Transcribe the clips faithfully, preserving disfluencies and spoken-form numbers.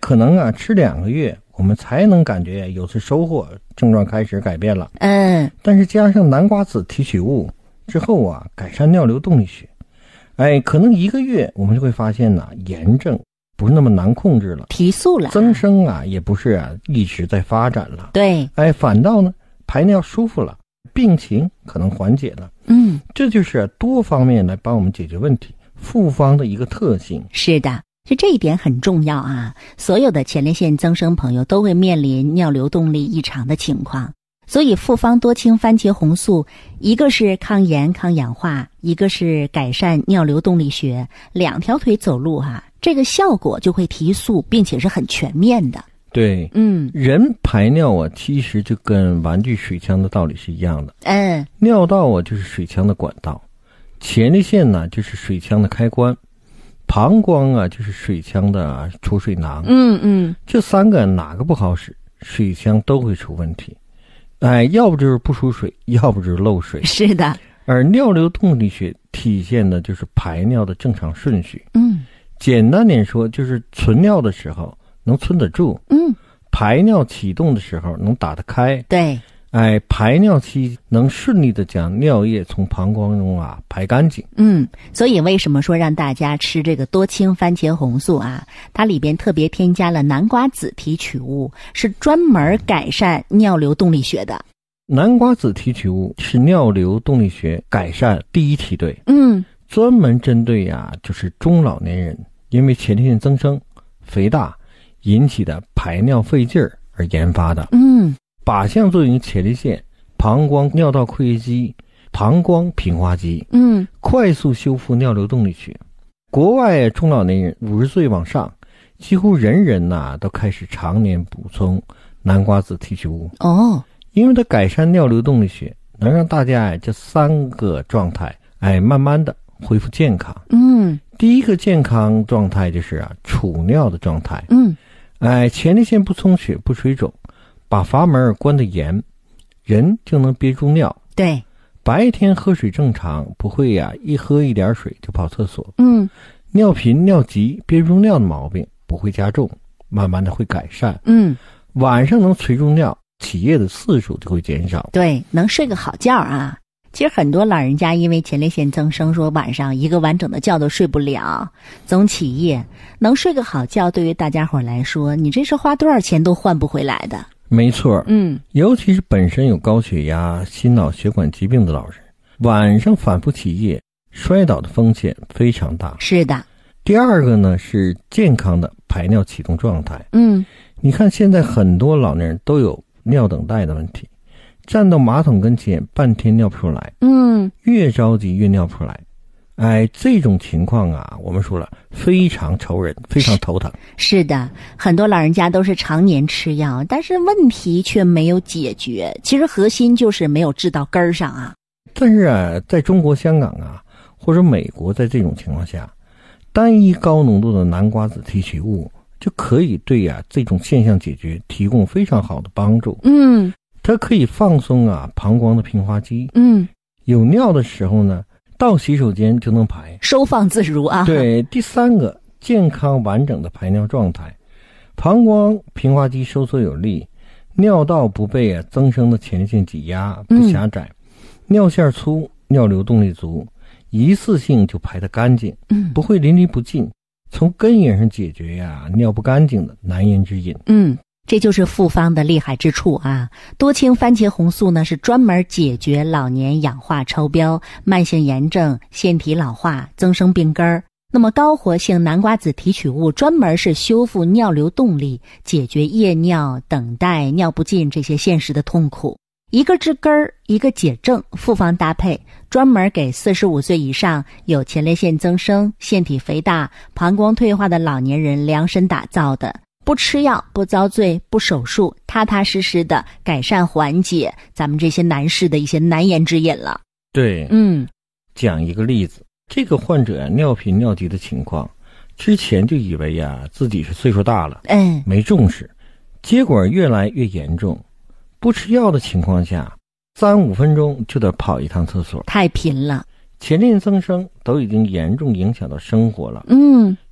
可能啊吃两个月我们才能感觉有次收获，症状开始改变了。 嗯， 但是加上南瓜子提取物之后啊，改善尿流动力学，哎，可能一个月我们就会发现呢、啊，炎症不是那么难控制了， 提速了， 增生啊也不是啊一直在发展了。 对， 哎，反倒呢排尿舒服了，病情可能缓解了。 嗯， 这就是多方面来帮我们解决问题，复方的一个特性。 是的，就这一点很重要啊！所有的前列腺增生朋友都会面临尿流动力异常的情况，所以复方多氢番茄红素，一个是抗炎抗氧化，一个是改善尿流动力学，两条腿走路哈、啊，这个效果就会提速，并且是很全面的。 对， 嗯， 人排尿啊，其实就跟玩具水枪的道理是一样的。 嗯， 尿道啊就是水枪的管道，前列腺呢就是水枪的开关，膀胱啊就是水枪的储水囊。 嗯嗯， 这三个哪个不好使，水枪都会出问题。哎，要不就是不出水，要不就是漏水。 是的。 而尿流动力学体现的就是排尿的正常顺序。 嗯， 简单点说，就是存尿的时候能存得住， 嗯， 排尿启动的时候能打得开。 对， 哎，排尿期能顺利的将尿液从膀胱中啊排干净。 嗯，所以为什么说让大家吃这个多氢番茄红素啊？它里边特别添加了南瓜子提取物，是专门改善尿流动力学的。 南瓜子提取物是尿流动力学改善第一梯队， 嗯， 专门针对呀、啊，就是中老年人因为前列腺增生、肥大引起的排尿费劲儿而研发的。 嗯， 靶向作用前列腺、膀胱尿道括约肌、膀胱平滑肌， 嗯， 快速修复尿流动力学。国外中老年人五十岁往上，几乎人人呐、啊、都开始常年补充南瓜子提取物。 哦， 因为它改善尿流动力学，能让大家哎这三个状态哎慢慢的恢复健康。 嗯， 第一个健康状态就是啊储尿的状态。 嗯， 哎，前列腺不充血不水肿，把阀门关得严，人就能憋住尿。 对， 白天喝水正常，不会呀、啊、一喝一点水就跑厕所。 嗯， 尿频尿急憋不住尿的毛病不会加重，慢慢的会改善。 嗯， 晚上能垂住尿，起夜的次数就会减少。 对，能睡个好觉啊。其实很多老人家因为前列腺增生，说晚上一个完整的觉都睡不了，总起夜。能睡个好觉，对于大家伙来说，你这是花多少钱都换不回来的。 没错， 嗯， 尤其是本身有高血压、心脑血管疾病的老人，晚上反复起夜，摔倒的风险非常大。 是的。 第二个呢是健康的排尿启动状态。 嗯， 你看现在很多老年人都有尿等待的问题，站到马桶跟前半天尿不出来， 嗯， 越着急越尿不出来。哎，这种情况啊，我们说了非常愁人，非常头疼。 是的，很多老人家都是常年吃药，但是问题却没有解决。其实核心就是没有治到根儿上啊。 但是啊，在中国香港啊，或者美国，在这种情况下，单一高浓度的南瓜子提取物就可以对啊这种现象解决提供非常好的帮助。 嗯， 它可以放松啊膀胱的平滑肌。 嗯， 有尿的时候呢，到洗手间就能排， 收放自如啊。 对，第三个健康完整的排尿状态，膀胱平滑肌收缩有力，尿道不被啊增生的前列腺挤压，不狭窄，嗯、尿线粗，尿流动力足，一次性就排得干净， 嗯， 不会淋漓不尽，从根源上解决呀、啊、尿不干净的难言之隐。 嗯，这就是复方的厉害之处啊！多氢番茄红素呢，是专门解决老年氧化超标、慢性炎症、腺体老化、增生病根儿。那么高活性南瓜子提取物专门是修复尿流动力，解决夜尿、等待、尿不尽这些现实的痛苦。一个治根儿，一个解症，复方搭配，专门给四十五岁以上有前列腺增生、腺体肥大、膀胱退化的老年人量身打造的。不吃药，不遭罪，不手术，踏踏实实的改善缓解咱们这些男士的一些难言之隐了。 对， 嗯， 讲一个例子，这个患者啊尿频尿急的情况，之前就以为呀、啊、自己是岁数大了， 嗯， 没重视，结果越来越严重。不吃药的情况下，三五分钟就得跑一趟厕所， 太频了， 前列腺增生都已经严重影响到生活了。 嗯，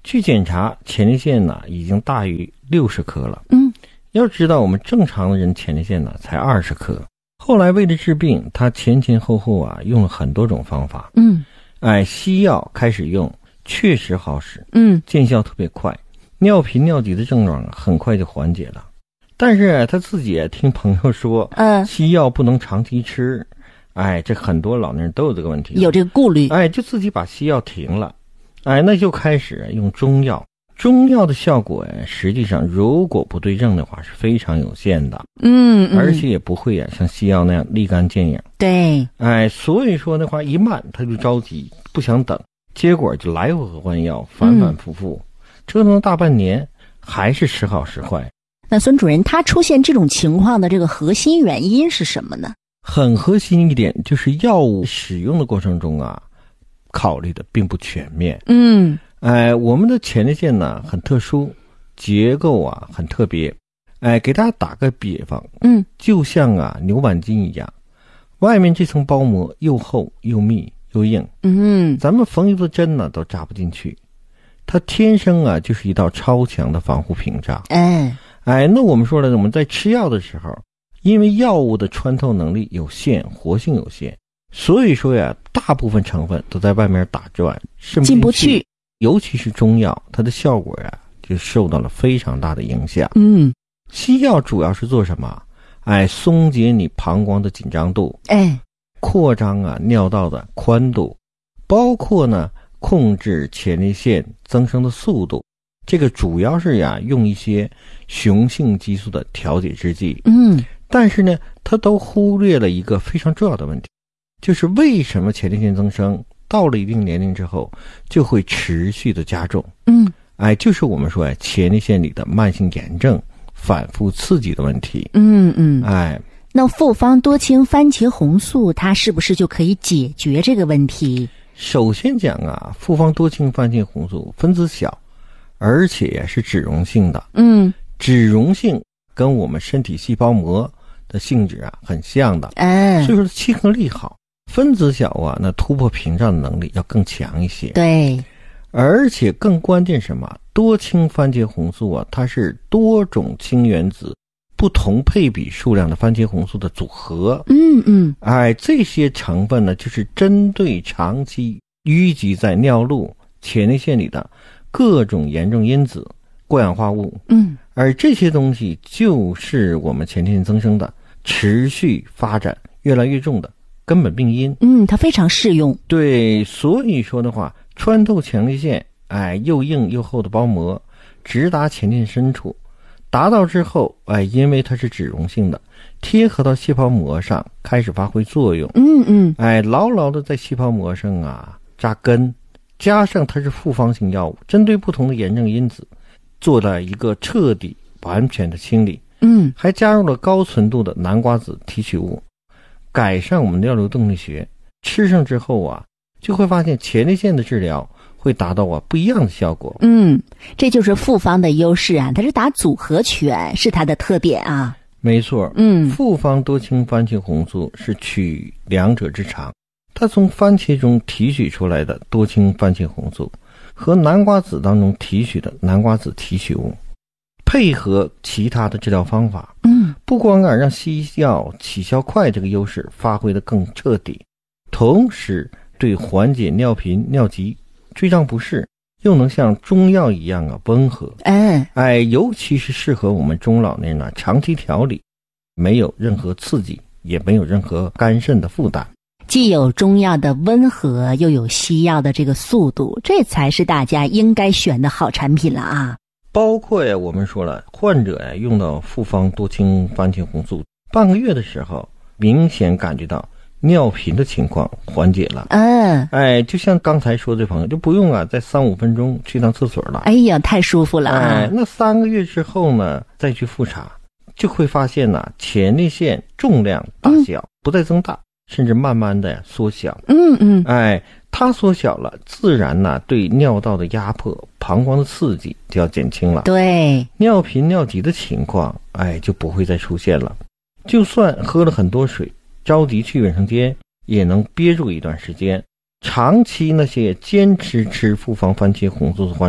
据检查，前列腺呢已经大于六十克了。 嗯， 要知道我们正常的人前列腺呢才二十克。后来为了治病，他前前后后啊用了很多种方法。 嗯， 哎，西药开始用，确实好使， 嗯， 见效特别快，尿频尿急的症状啊很快就缓解了。但是他自己也听朋友说， 嗯， 西药不能长期吃。哎，这很多老年人都有这个问题， 有这个顾虑。 哎，就自己把西药停了，哎，那就开始用中药。中药的效果呀，实际上如果不对症的话是非常有限的。 嗯，嗯而且也不会呀像西药那样立竿见影。 对， 哎，所以说的话一慢他就着急，不想等，结果就来回换药，反反复复，嗯、折腾了大半年，还是时好时坏。 那孙主任，他出现这种情况的这个核心原因是什么呢？ 很核心一点就是药物使用的过程中啊，考虑的并不全面。 嗯。 哎，我们的前列腺呢很特殊，结构啊很特别。哎，给大家打个比方， 嗯， 就像啊牛板筋一样，外面这层包膜又厚又密又硬， 嗯， 咱们缝一个针呢都扎不进去，它天生啊就是一道超强的防护屏障。 哎， 哎，那我们说了，我们在吃药的时候，因为药物的穿透能力有限，活性有限，所以说呀，大部分成分都在外面打转， 进不去。 尤其是中药，它的效果呀就受到了非常大的影响。 嗯， 西药主要是做什么？哎，松解你膀胱的紧张度， 哎， 扩张啊尿道的宽度，包括呢控制前列腺增生的速度。这个主要是呀用一些雄性激素的调节制剂。 嗯， 但是呢，它都忽略了一个非常重要的问题，就是为什么前列腺增生到了一定年龄之后就会持续的加重。 嗯， 哎，就是我们说哎前列腺里的慢性炎症反复刺激的问题。 嗯嗯， 哎， 那复方多氢番茄红素它是不是就可以解决这个问题？ 首先讲啊，复方多氢番茄红素分子小，而且是脂溶性的。 嗯， 脂溶性跟我们身体细胞膜的性质啊很像的。 哎， 所以说亲和力好。分子小啊，那突破屏障的能力要更强一些。 对， 而且更关键什么？多氢番茄红素啊，它是多种氢原子不同配比数量的番茄红素的组合。 嗯嗯， 哎，这些成分呢，就是针对长期淤积在尿路、前列腺里的各种炎症因子、过氧化物。 嗯， 而这些东西就是我们前列腺增生的持续发展越来越重的根本病因。 嗯，它非常适用。 对，所以说的话，穿透前列腺，哎，又硬又厚的包膜，直达前列腺深处，达到之后，哎，因为它是脂溶性的，贴合到细胞膜上，开始发挥作用。 嗯嗯， 哎，牢牢的在细胞膜上啊扎根，加上它是复方性药物，针对不同的炎症因子，做了一个彻底完全的清理。 嗯， 还加入了高纯度的南瓜子提取物。改善我们尿流动力学，吃上之后啊，就会发现前列腺的治疗会达到啊不一样的效果。 嗯，这就是复方的优势啊，它是打组合拳，是它的特点啊。 没错， 嗯， 复方多氢番茄红素是取两者之长，它从番茄中提取出来的多氢番茄红素和南瓜子当中提取的南瓜子提取物，配合其他的治疗方法， 嗯， 不光啊让西药起效快这个优势发挥得更彻底，同时对缓解尿频、尿急、坠胀不适，又能像中药一样啊温和。 嗯， 哎，尤其是适合我们中老年人长期调理，没有任何刺激，也没有任何肝肾的负担。 既有中药的温和，又有西药的这个速度，这才是大家应该选的好产品了啊。 包括呀，我们说了，患者呀用到复方多氢番茄红素半个月的时候，明显感觉到尿频的情况缓解了。 嗯， 哎，就像刚才说的朋友，就不用啊，在三五分钟去趟厕所了。 哎呀，太舒服了啊！ 哎，那三个月之后呢，再去复查，就会发现呢、啊，前列腺重量大小不再增大，嗯、甚至慢慢的缩小。 嗯嗯， 哎，它缩小了，自然呢、啊，对尿道的压迫、膀胱的刺激就要减轻了。 对， 尿频尿急的情况，哎，就不会再出现了。就算喝了很多水，着急去卫生间，也能憋住一段时间。长期那些坚持吃复方番茄红素的患者，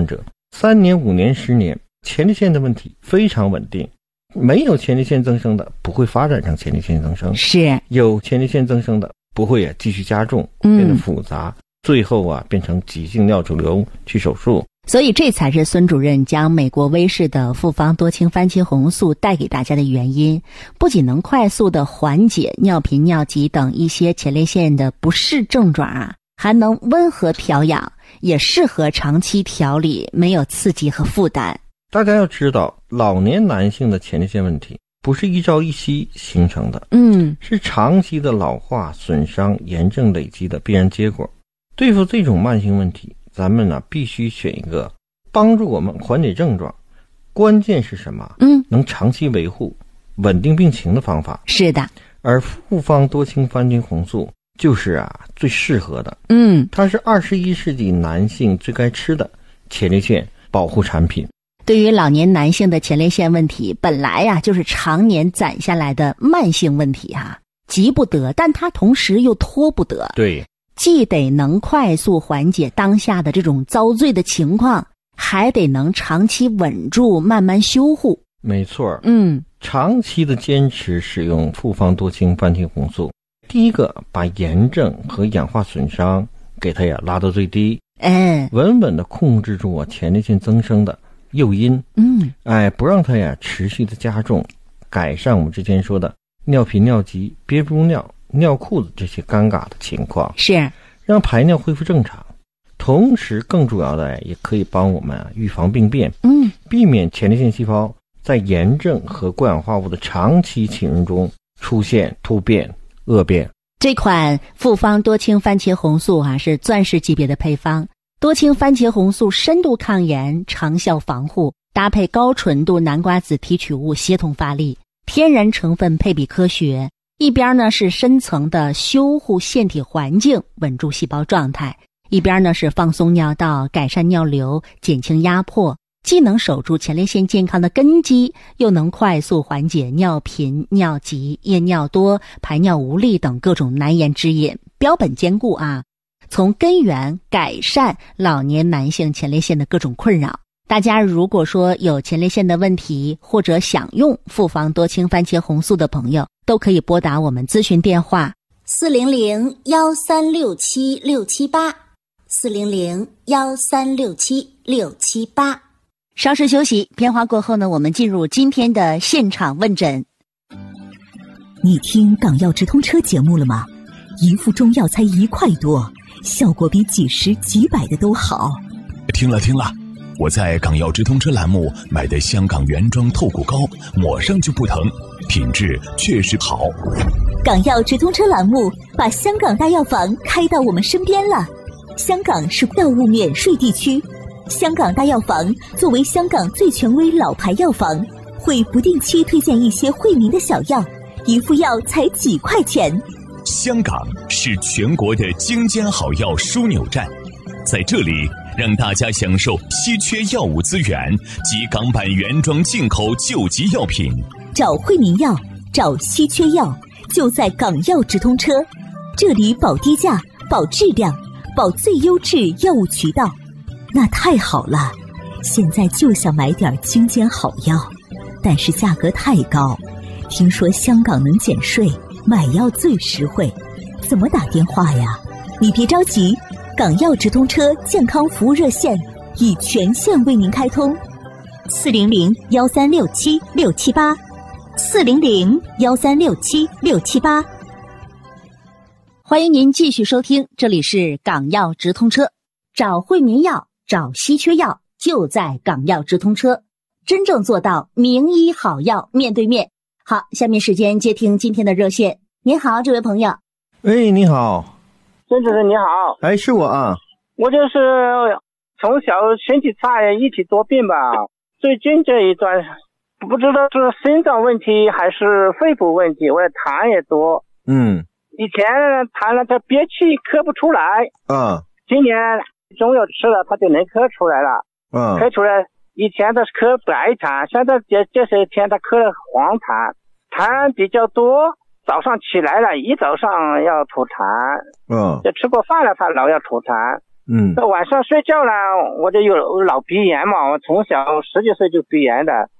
三年、五年、十年，前列腺的问题非常稳定。没有前列腺增生的不会发展成前列腺增生， 是有前列腺增生的不会也继续加重，变得复杂，嗯、最后啊变成急性尿肿瘤去手术。 所以这才是孙主任将美国威士的复方多氢番茄红素带给大家的原因，不仅能快速的缓解尿频、尿急等一些前列腺的不适症状啊，还能温和调养，也适合长期调理，没有刺激和负担。 大家要知道，老年男性的前列腺问题不是一朝一夕形成的， 嗯， 是长期的老化、损伤、炎症累积的必然结果。对付这种慢性问题，咱们呢必须选一个帮助我们缓解症状，关键是什么？ 嗯， 能长期维护、稳定病情的方法。 是的， 而复方多氢番茄红素就是啊最适合的。 嗯， 它是二十一世纪男性最该吃的前列腺保护产品。 对于老年男性的前列腺问题，本来呀、啊、就是常年攒下来的慢性问题哈、啊，急不得，但它同时又拖不得。 对， 既得能快速缓解当下的这种遭罪的情况，还得能长期稳住，慢慢修护。 没错， 嗯， 长期的坚持使用复方多氢番茄红素，第一个把炎症和氧化损伤给它呀拉到最低， 哎， 稳稳的控制住我前列腺增生的诱因， 嗯， 哎，不让它呀持续的加重，改善我们之前说的尿频、尿急、憋不住尿、尿裤子这些尴尬的情况， 是让排尿恢复正常。同时，更主要的也可以帮我们啊预防病变， 嗯， 避免前列腺细胞在炎症和过氧化物的长期侵入中出现突变、恶变。 这款复方多氢番茄红素啊是钻石级别的配方。多氢番茄红素深度抗炎，长效防护，搭配高纯度南瓜子提取物协同发力，天然成分配比科学。一边呢是深层的修护腺体环境，稳住细胞状态；一边呢是放松尿道，改善尿流，减轻压迫，既能守住前列腺健康的根基，又能快速缓解尿频、尿急、夜尿多、排尿无力等各种难言之隐，标本兼顾啊。从根源改善老年男性前列腺的各种困扰。大家如果说有前列腺的问题，或者想用复方多氢番茄红素的朋友，都可以拨打我们咨询电话四零零幺三六七六七八四零零幺三六七六七八。 稍事休息，片花过后呢，我们进入今天的现场问诊。 你听港药直通车节目了吗？一副中药才一块多，效果比几十几百的都好。 听了听了，我在港药直通车栏目买的香港原装透骨膏，抹上就不疼，品质确实好。 港药直通车栏目把香港大药房开到我们身边了。香港是药物免税地区，香港大药房作为香港最权威老牌药房，会不定期推荐一些惠民的小药，一副药才几块钱。 香港是全国的精尖好药枢纽站，在这里让大家享受稀缺药物资源及港版原装进口救急药品。 找惠民药，找稀缺药，就在港药直通车。这里保低价，保质量，保最优质药物渠道。那太好了，现在就想买点精尖好药，但是价格太高。听说香港能减税，买药最实惠，怎么打电话呀？你别着急，港药直通车健康服务热线已全线为您开通，四零零幺三六七六七八，四零零幺三六七六七八。 欢迎您继续收听，这里是港药直通车，找惠民药，找稀缺药，就在港药直通车，真正做到名医好药面对面。好，下面时间接听今天的热线。您好，这位朋友。 喂，你好， 孙主任你好。 哎，是我啊。 我就是从小身体差，一体多病吧，最近这一段不知道是心脏问题还是肺部问题，我痰也多。 嗯， 以前痰了它憋气咳不出来， 嗯， 今年中药吃了它就能咳出来了。 嗯， 咳出来，以前它是咳白痰，现在这这些天它咳了黄痰，痰比较多，早上起来了一早上要吐痰。 嗯， 就吃过饭了它老要吐痰。 嗯， 到晚上睡觉呢，我就有老鼻炎嘛，我从小十几岁就鼻炎的，